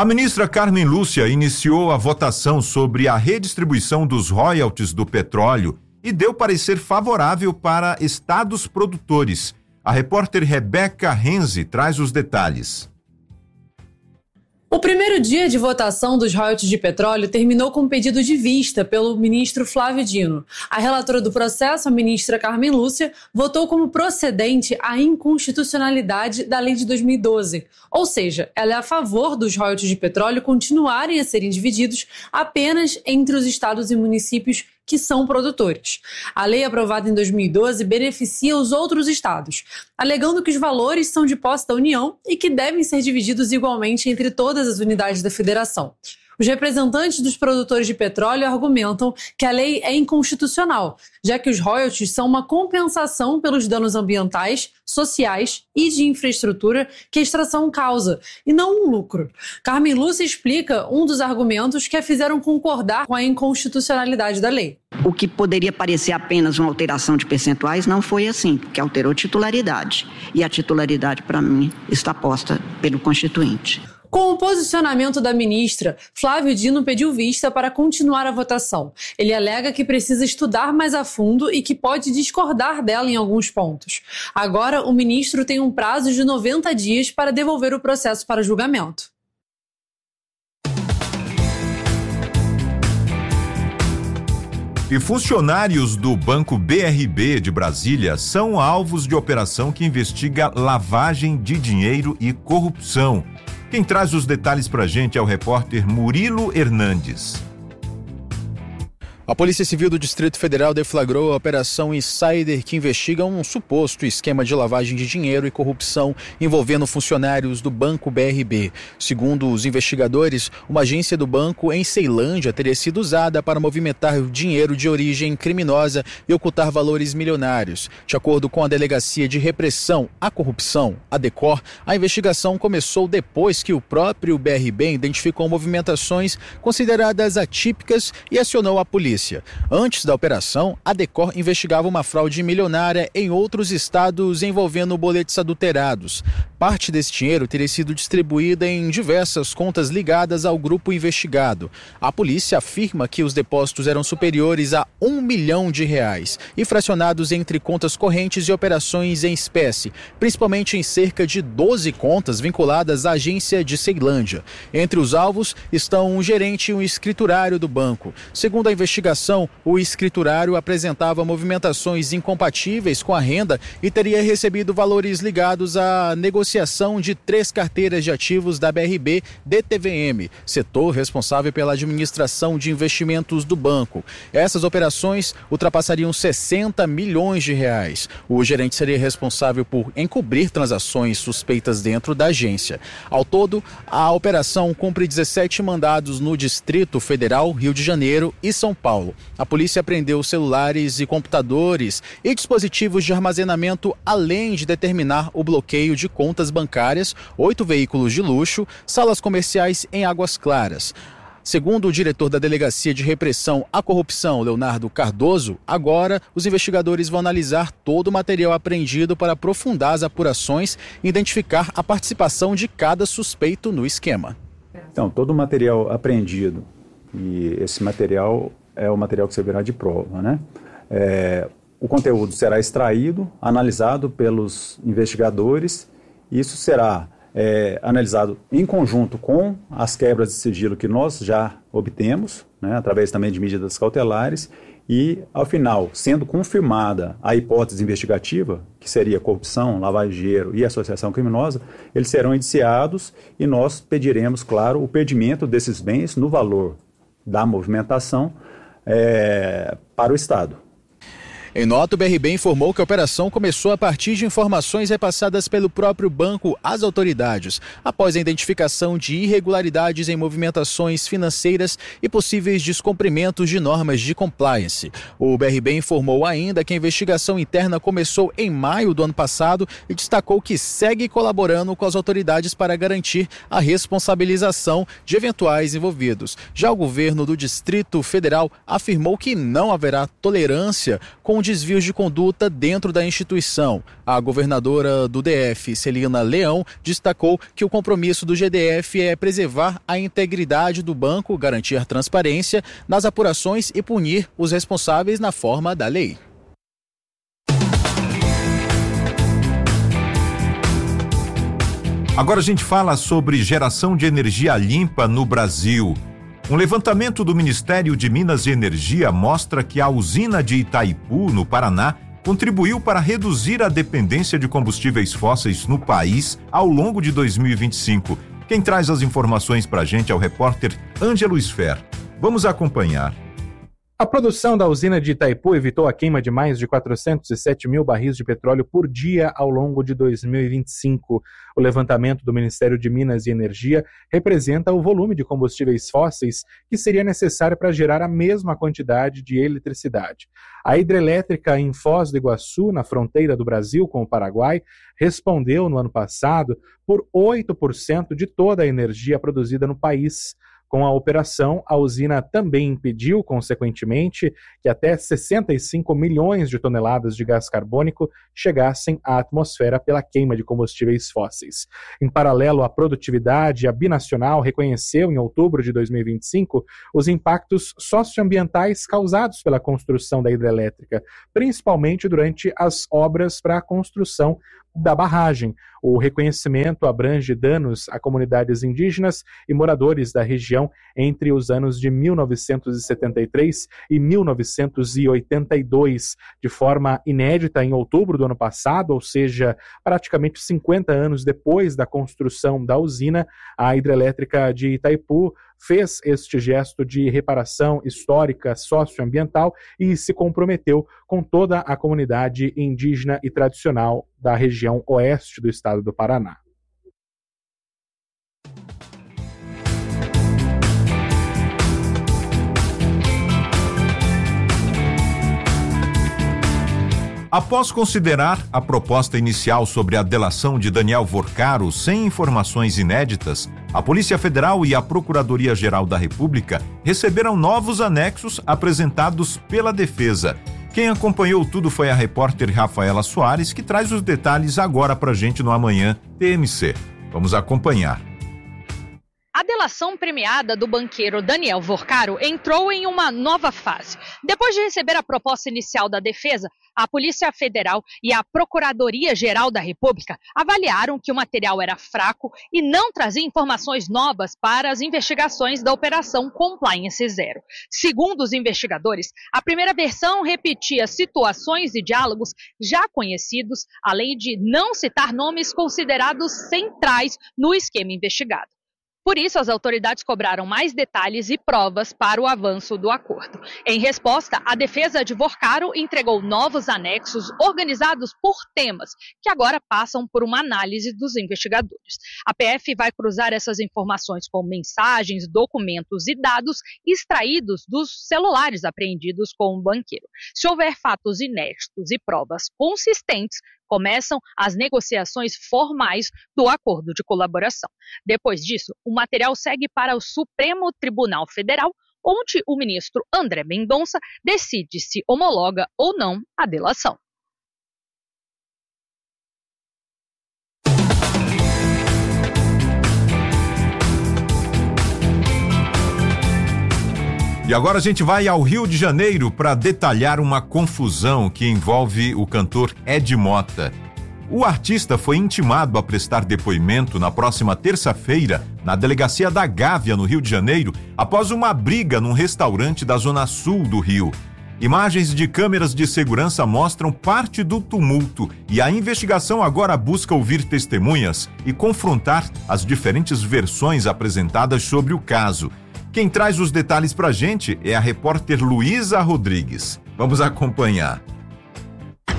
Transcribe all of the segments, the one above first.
A ministra Carmen Lúcia iniciou a votação sobre a redistribuição dos royalties do petróleo e deu parecer favorável para estados produtores. A repórter Rebeca Renzi traz os detalhes. O primeiro dia de votação dos royalties de petróleo terminou com um pedido de vista pelo ministro Flávio Dino. A relatora do processo, a ministra Carmen Lúcia, votou como procedente a inconstitucionalidade da lei de 2012. Ou seja, ela é a favor dos royalties de petróleo continuarem a serem divididos apenas entre os estados e municípios que são produtores. A lei aprovada em 2012 beneficia os outros estados, alegando que os valores são de posse da União e que devem ser divididos igualmente entre todas as unidades da federação. Os representantes dos produtores de petróleo argumentam que a lei é inconstitucional, já que os royalties são uma compensação pelos danos ambientais, sociais e de infraestrutura que a extração causa, e não um lucro. Carmen Lúcia explica um dos argumentos que a fizeram concordar com a inconstitucionalidade da lei. O que poderia parecer apenas uma alteração de percentuais não foi assim, porque alterou titularidade. E a titularidade, para mim, está posta pelo Constituinte. Com o posicionamento da ministra, Flávio Dino pediu vista para continuar a votação. Ele alega que precisa estudar mais a fundo e que pode discordar dela em alguns pontos. Agora, o ministro tem um prazo de 90 dias para devolver o processo para julgamento. E funcionários do Banco BRB de Brasília são alvos de operação que investiga lavagem de dinheiro e corrupção. Quem traz os detalhes pra gente é o repórter Murilo Hernandes. A Polícia Civil do Distrito Federal deflagrou a Operação Insider, que investiga um suposto esquema de lavagem de dinheiro e corrupção envolvendo funcionários do Banco BRB. Segundo os investigadores, uma agência do banco em Ceilândia teria sido usada para movimentar dinheiro de origem criminosa e ocultar valores milionários. De acordo com a Delegacia de Repressão à Corrupção, a DECOR, a investigação começou depois que o próprio BRB identificou movimentações consideradas atípicas e acionou a polícia. Antes da operação, a DECOR investigava uma fraude milionária em outros estados envolvendo boletos adulterados. Parte desse dinheiro teria sido distribuída em diversas contas ligadas ao grupo investigado. A polícia afirma que os depósitos eram superiores a R$1 milhão e fracionados entre contas correntes e operações em espécie, principalmente em cerca de 12 contas vinculadas à agência de Ceilândia. Entre os alvos estão um gerente e um escriturário do banco. Segundo a investigação, o escriturário apresentava movimentações incompatíveis com a renda e teria recebido valores ligados à negociação de 3 carteiras de ativos da BRB DTVM, setor responsável pela administração de investimentos do banco. Essas operações ultrapassariam R$60 milhões. O gerente seria responsável por encobrir transações suspeitas dentro da agência. Ao todo, a operação cumpre 17 mandados no Distrito Federal, Rio de Janeiro e São Paulo. A polícia apreendeu celulares e computadores e dispositivos de armazenamento, além de determinar o bloqueio de contas bancárias, 8 veículos de luxo, salas comerciais em Águas Claras. Segundo o diretor da Delegacia de Repressão à Corrupção, Leonardo Cardoso, agora os investigadores vão analisar todo o material apreendido para aprofundar as apurações e identificar a participação de cada suspeito no esquema. Então, todo o material apreendido, e esse material é o material que servirá de prova, né? O conteúdo será extraído, analisado pelos investigadores. Isso será analisado em conjunto com as quebras de sigilo que nós já obtemos, né, através também de medidas cautelares, e, ao final, sendo confirmada a hipótese investigativa, que seria corrupção, lavagem de dinheiro e associação criminosa, eles serão indiciados e nós pediremos, claro, o perdimento desses bens no valor da movimentação para o Estado. Em nota, o BRB informou que a operação começou a partir de informações repassadas pelo próprio banco às autoridades, após a identificação de irregularidades em movimentações financeiras e possíveis descumprimentos de normas de compliance. O BRB informou ainda que a investigação interna começou em maio do ano passado e destacou que segue colaborando com as autoridades para garantir a responsabilização de eventuais envolvidos. Já o governo do Distrito Federal afirmou que não haverá tolerância com com desvios de conduta dentro da instituição. A governadora do DF, Celina Leão, destacou que o compromisso do GDF é preservar a integridade do banco, garantir transparência nas apurações e punir os responsáveis na forma da lei. Agora a gente fala sobre geração de energia limpa no Brasil. Um levantamento do Ministério de Minas e Energia mostra que a usina de Itaipu, no Paraná, contribuiu para reduzir a dependência de combustíveis fósseis no país ao longo de 2025. Quem traz as informações para a gente é o repórter Ângelo Sfer. Vamos acompanhar. A produção da usina de Itaipu evitou a queima de mais de 407 mil barris de petróleo por dia ao longo de 2025. O levantamento do Ministério de Minas e Energia representa o volume de combustíveis fósseis que seria necessário para gerar a mesma quantidade de eletricidade. A hidrelétrica em Foz do Iguaçu, na fronteira do Brasil com o Paraguai, respondeu no ano passado por 8% de toda a energia produzida no país. Com a operação, a usina também impediu, consequentemente, que até 65 milhões de toneladas de gás carbônico chegassem à atmosfera pela queima de combustíveis fósseis. Em paralelo à produtividade, a Binacional reconheceu em outubro de 2025 os impactos socioambientais causados pela construção da hidrelétrica, principalmente durante as obras para a construção da barragem. O reconhecimento abrange danos a comunidades indígenas e moradores da região entre os anos de 1973 e 1982, de forma inédita em outubro do ano passado, ou seja, praticamente 50 anos depois da construção da usina. A hidrelétrica de Itaipu fez este gesto de reparação histórica socioambiental e se comprometeu com toda a comunidade indígena e tradicional da região oeste do estado do Paraná. Após considerar a proposta inicial sobre a delação de Daniel Vorcaro sem informações inéditas, a Polícia Federal e a Procuradoria-Geral da República receberam novos anexos apresentados pela defesa. Quem acompanhou tudo foi a repórter Rafaela Soares, que traz os detalhes agora pra gente no Amanhã TMC. Vamos acompanhar. A delação premiada do banqueiro Daniel Vorcaro entrou em uma nova fase. Depois de receber a proposta inicial da defesa, a Polícia Federal e a Procuradoria-Geral da República avaliaram que o material era fraco e não trazia informações novas para as investigações da Operação Compliance Zero. Segundo os investigadores, a primeira versão repetia situações e diálogos já conhecidos, além de não citar nomes considerados centrais no esquema investigado. Por isso, as autoridades cobraram mais detalhes e provas para o avanço do acordo. Em resposta, a defesa de Vorcaro entregou novos anexos organizados por temas, que agora passam por uma análise dos investigadores. A PF vai cruzar essas informações com mensagens, documentos e dados extraídos dos celulares apreendidos com o banqueiro. Se houver fatos inéditos e provas consistentes, começam as negociações formais do acordo de colaboração. Depois disso, o material segue para o Supremo Tribunal Federal, onde o ministro André Mendonça decide se homologa ou não a delação. E agora a gente vai ao Rio de Janeiro para detalhar uma confusão que envolve o cantor Ed Mota. O artista foi intimado a prestar depoimento na próxima terça-feira na delegacia da Gávea, no Rio de Janeiro, após uma briga num restaurante da zona sul do Rio. Imagens de câmeras de segurança mostram parte do tumulto e a investigação agora busca ouvir testemunhas e confrontar as diferentes versões apresentadas sobre o caso. Quem traz os detalhes pra gente é a repórter Luísa Rodrigues. Vamos acompanhar.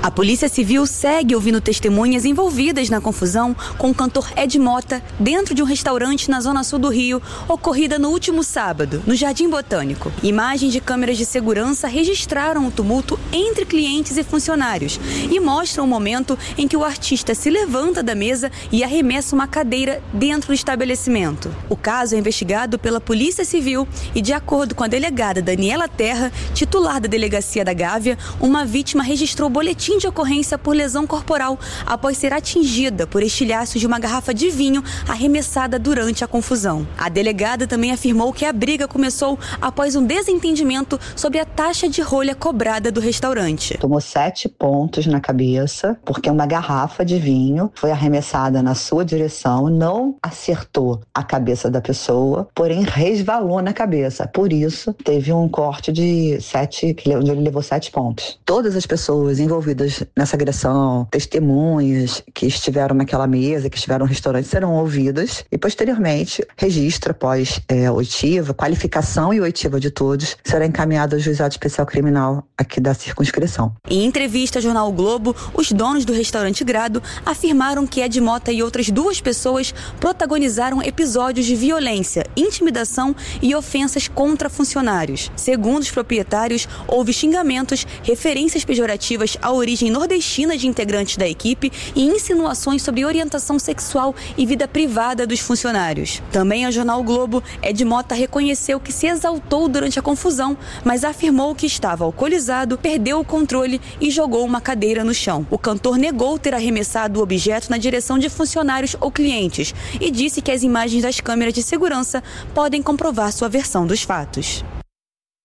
A Polícia Civil segue ouvindo testemunhas envolvidas na confusão com o cantor Ed Mota dentro de um restaurante na zona sul do Rio, ocorrida no último sábado, no Jardim Botânico. Imagens de câmeras de segurança registraram o tumulto entre clientes e funcionários e mostram o momento em que o artista se levanta da mesa e arremessa uma cadeira dentro do estabelecimento. O caso é investigado pela Polícia Civil e, de acordo com a delegada Daniela Terra, titular da Delegacia da Gávea, uma vítima registrou boletim de ocorrência por lesão corporal após ser atingida por estilhaços de uma garrafa de vinho arremessada durante a confusão. A delegada também afirmou que a briga começou após um desentendimento sobre a taxa de rolha cobrada do restaurante. Tomou 7 pontos na cabeça porque uma garrafa de vinho foi arremessada na sua direção, não acertou a cabeça da pessoa, porém resvalou na cabeça. Por isso, teve um corte de 7, onde ele levou 7 pontos. Todas as pessoas envolvidas nessa agressão, testemunhas que estiveram naquela mesa, que estiveram no restaurante, serão ouvidas e, posteriormente, registro após oitiva, qualificação e oitiva de todos, será encaminhado ao Juizado Especial Criminal aqui da circunscrição. Em entrevista ao Jornal o Globo, os donos do restaurante Grado afirmaram que Ed Mota e outras 2 pessoas protagonizaram episódios de violência, intimidação e ofensas contra funcionários. Segundo os proprietários, houve xingamentos, referências pejorativas à origem nordestina de integrantes da equipe e insinuações sobre orientação sexual e vida privada dos funcionários. Também ao Jornal o Globo, Ed Mota reconheceu que se exaltou durante a confusão, mas afirmou que estava alcoolizado, perdeu o controle e jogou uma cadeira no chão. O cantor negou ter arremessado o objeto na direção de funcionários ou clientes e disse que as imagens das câmeras de segurança podem comprovar sua versão dos fatos.